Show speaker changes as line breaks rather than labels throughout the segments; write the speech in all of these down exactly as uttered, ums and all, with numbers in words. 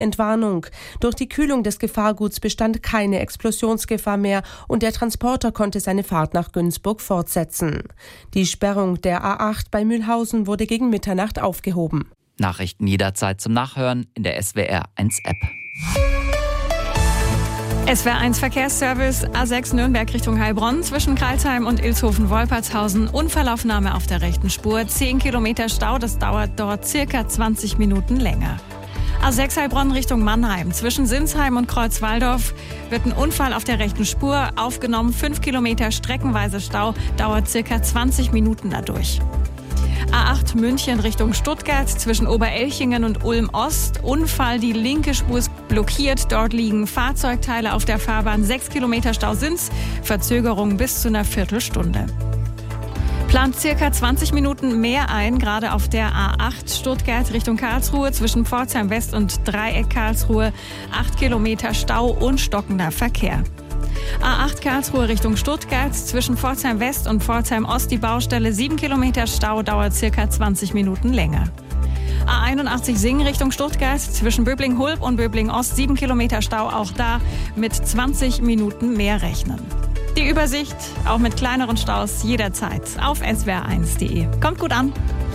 Entwarnung. Durch die Kühlung des Gefahrguts bestand keine Explosionsgefahr mehr und der Transporter konnte seine Fahrt nach Günzburg fortsetzen. Die Sperrung der A acht bei Mühlhausen wurde gegen Mitternacht aufgehoben.
Nachrichten jederzeit zum Nachhören in der S W R eins App.
S W R eins Verkehrsservice, A sechs Nürnberg Richtung Heilbronn, zwischen Crailsheim und Ilshofen-Wolpertshausen, Unfallaufnahme auf der rechten Spur, zehn Kilometer Stau, das dauert dort circa zwanzig Minuten länger. A sechs Heilbronn Richtung Mannheim, zwischen Sinsheim und Kreuzwaldorf wird ein Unfall auf der rechten Spur aufgenommen, fünf Kilometer streckenweise Stau, dauert circa zwanzig Minuten dadurch. A acht München Richtung Stuttgart, zwischen Oberelchingen und Ulm-Ost. Unfall, die linke Spur ist blockiert. Dort liegen Fahrzeugteile auf der Fahrbahn. Sechs Kilometer Stau sind's. Verzögerung bis zu einer Viertelstunde. Plant circa zwanzig Minuten mehr ein, gerade auf der A acht Stuttgart Richtung Karlsruhe, zwischen Pforzheim West und Dreieck Karlsruhe. Acht Kilometer Stau und stockender Verkehr. A acht Karlsruhe Richtung Stuttgart, zwischen Pforzheim West und Pforzheim Ost die Baustelle, sieben Kilometer Stau, dauert circa zwanzig Minuten länger. A einundachtzig Singen Richtung Stuttgart, zwischen Böbling-Hulb und Böbling-Ost, sieben Kilometer Stau, auch da mit zwanzig Minuten mehr rechnen. Die Übersicht, auch mit kleineren Staus, jederzeit auf s w r eins punkt d e. Kommt gut an!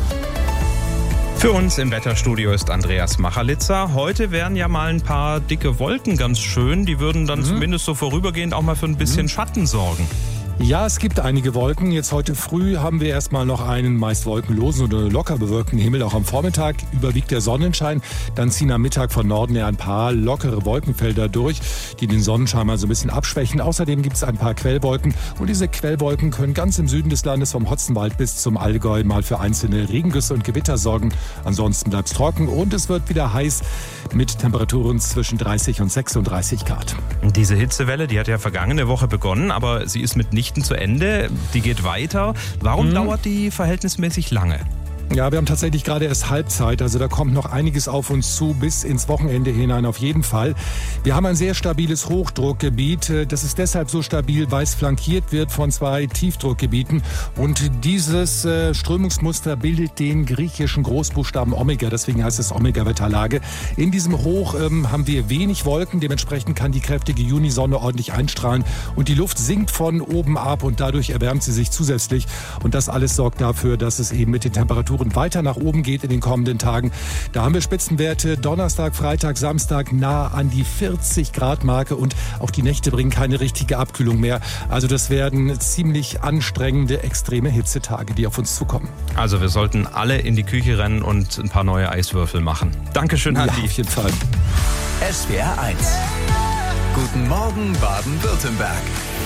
Für uns im Wetterstudio ist Andreas Machalitzer. Heute wären ja mal ein paar dicke Wolken ganz schön. Die würden dann mhm. zumindest so vorübergehend auch mal für ein bisschen mhm. Schatten sorgen.
Ja, es gibt einige Wolken. Jetzt heute früh haben wir erstmal noch einen meist wolkenlosen oder locker bewölkten Himmel. Auch am Vormittag überwiegt der Sonnenschein. Dann ziehen am Mittag von Norden her ein paar lockere Wolkenfelder durch, die den Sonnenschein mal so ein bisschen abschwächen. Außerdem gibt es ein paar Quellwolken. Und diese Quellwolken können ganz im Süden des Landes vom Hotzenwald bis zum Allgäu mal für einzelne Regengüsse und Gewitter sorgen. Ansonsten bleibt es trocken und es wird wieder heiß mit Temperaturen zwischen dreißig und sechsunddreißig Grad.
Diese Hitzewelle, die hat ja vergangene Woche begonnen, aber sie ist mitnichten zu Ende. Die geht weiter. Warum mhm. dauert die verhältnismäßig lange?
Ja, wir haben tatsächlich gerade erst Halbzeit, also da kommt noch einiges auf uns zu, bis ins Wochenende hinein auf jeden Fall. Wir haben ein sehr stabiles Hochdruckgebiet. Das ist deshalb so stabil, weil es flankiert wird von zwei Tiefdruckgebieten. Und dieses äh, Strömungsmuster bildet den griechischen Großbuchstaben Omega, deswegen heißt es Omega-Wetterlage. In diesem Hoch ähm, haben wir wenig Wolken, dementsprechend kann die kräftige Junisonne ordentlich einstrahlen. Und die Luft sinkt von oben ab und dadurch erwärmt sie sich zusätzlich. Und das alles sorgt dafür, dass es eben mit den Temperaturen weiter nach oben geht in den kommenden Tagen. Da haben wir Spitzenwerte Donnerstag, Freitag, Samstag nah an die vierzig Grad Marke und auch die Nächte bringen keine richtige Abkühlung mehr. Also das werden ziemlich anstrengende, extreme Hitzetage, die auf uns zukommen.
Also wir sollten alle in die Küche rennen und ein paar neue Eiswürfel machen. Dankeschön, Andi.
Ja, auf jeden Fall.
S W R eins. Guten Morgen, Baden-Württemberg.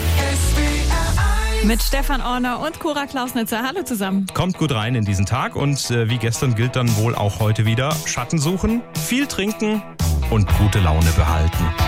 Mit Stefan Orner und Cora Klausnitzer. Hallo zusammen.
Kommt gut rein in diesen Tag und äh, wie gestern gilt dann wohl auch heute wieder: Schatten suchen, viel trinken und gute Laune behalten.